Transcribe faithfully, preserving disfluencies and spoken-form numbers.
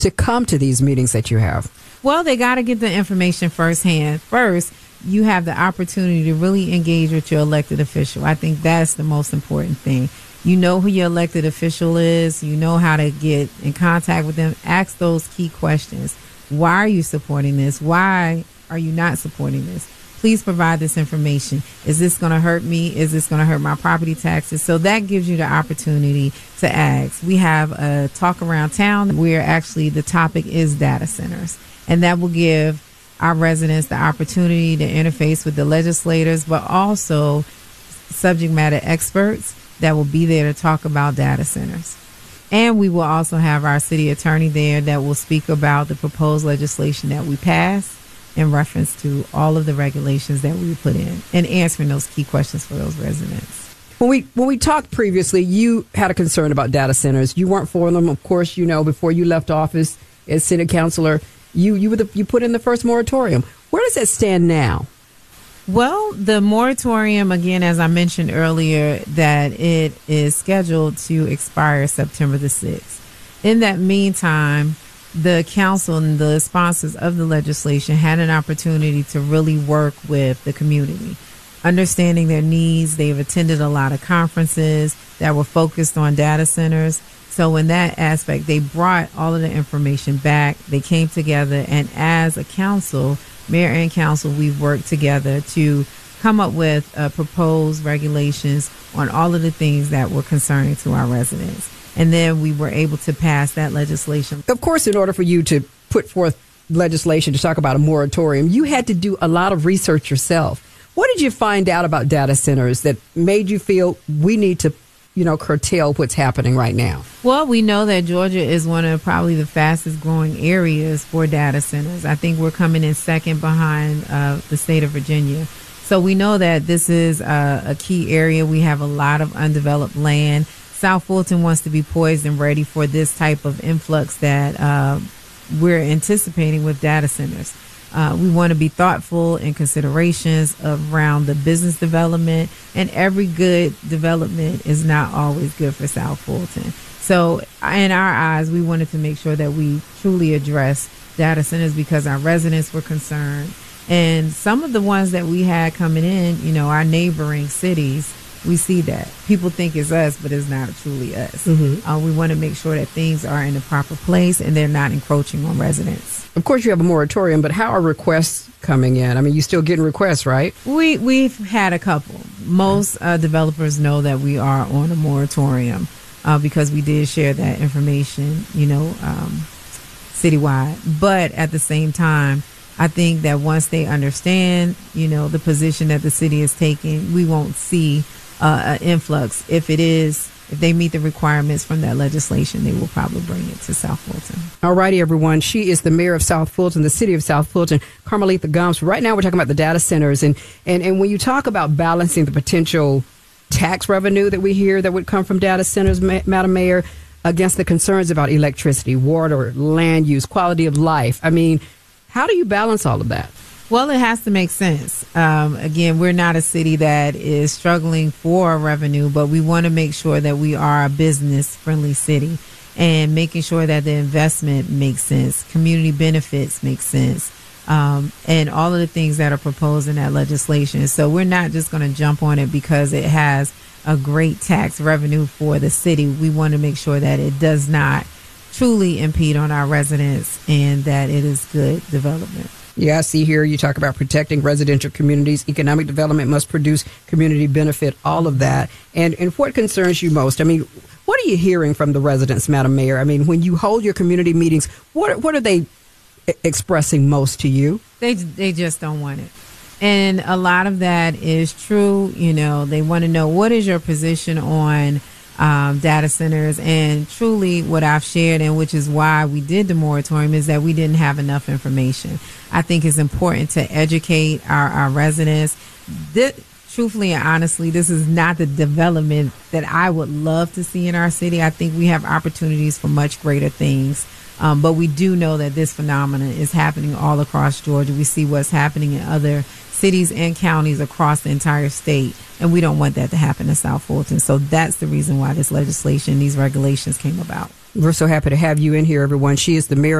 to come to these meetings that you have? Well, they got to get the information firsthand. First, you have the opportunity to really engage with your elected official. I think that's the most important thing. You know who your elected official is. You know how to get in contact with them. Ask those key questions. Why are you supporting this? Why are you not supporting this? Please provide this information. Is this going to hurt me? Is this going to hurt my property taxes? So that gives you the opportunity to ask. We have a talk around town where actually the topic is data centers. And that will give our residents the opportunity to interface with the legislators, but also subject matter experts that will be there to talk about data centers. And we will also have our city attorney there that will speak about the proposed legislation that we passed in reference to all of the regulations that we put in and answering those key questions for those residents. When we when we talked previously, you had a concern about data centers. You weren't for them. Of course, you know, before you left office as city councilor, you you were the, you put in the first moratorium. Where does that stand now? Well, the moratorium, again, as I mentioned earlier, that it is scheduled to expire September the sixth. In that meantime, the council and the sponsors of the legislation had an opportunity to really work with the community, understanding their needs. They've attended a lot of conferences that were focused on data centers. So in that aspect, they brought all of the information back. They came together, and as a council, mayor and council, we've worked together to come up with uh, proposed regulations on all of the things that were concerning to our residents. And then we were able to pass that legislation. Of course, in order for you to put forth legislation to talk about a moratorium, you had to do a lot of research yourself. What did you find out about data centers that made you feel we need to, you know, curtail what's happening right now? Well, we know that Georgia is one of probably the fastest growing areas for data centers. I think we're coming in second behind uh, the state of Virginia. So we know that this is a, a key area. We have a lot of undeveloped land. South Fulton wants to be poised and ready for this type of influx that uh, we're anticipating with data centers. Uh, we want to be thoughtful in considerations around the business development, and every good development is not always good for South Fulton. So in our eyes, we wanted to make sure that we truly address data centers because our residents were concerned. And some of the ones that we had coming in, you know, our neighboring cities, we see that. People think it's us, but it's not truly us. Mm-hmm. Uh, we want to make sure that things are in the proper place and they're not encroaching on residents. Of course, you have a moratorium, but how are requests coming in? I mean, you're still getting requests, right? We, we've had a couple. Most uh, developers know that we are on a moratorium uh, because we did share that information, you know, um, citywide. But at the same time, I think that once they understand, you know, the position that the city is taking, we won't see uh, an influx. If it is, if they meet the requirements from that legislation, they will probably bring it to South Fulton. All righty, everyone. She is the mayor of South Fulton, the city of South Fulton, Carmelita Gomes. Right now, we're talking about the data centers. And, and, and when you talk about balancing the potential tax revenue that we hear that would come from data centers, Ma- Madam Mayor, against the concerns about electricity, water, land use, quality of life, I mean, how do you balance all of that? Well, it has to make sense. Um, again, we're not a city that is struggling for revenue, but we want to make sure that we are a business-friendly city and making sure that the investment makes sense, community benefits make sense, um, and all of the things that are proposed in that legislation. So we're not just going to jump on it because it has a great tax revenue for the city. We want to make sure that it does not truly impede on our residents and that it is good development. Yeah, I see here you talk about protecting residential communities. Economic development must produce community benefit, all of that. And and what concerns you most? I mean, what are you hearing from the residents, Madam Mayor? I mean, when you hold your community meetings, what what are they expressing most to you? They they just don't want it. And a lot of that is true. You know, they want to know, what is your position on Um, data centers? And truly what I've shared, and which is why we did the moratorium, is that we didn't have enough information. I think it's important to educate our, our residents. This, truthfully and honestly, this is not the development that I would love to see in our city. I think we have opportunities for much greater things. Um, but we do know that this phenomenon is happening all across Georgia. We see what's happening in other cities and counties across the entire state. And we don't want that to happen in South Fulton. So that's the reason why this legislation, these regulations came about. We're so happy to have you in here, everyone. She is the mayor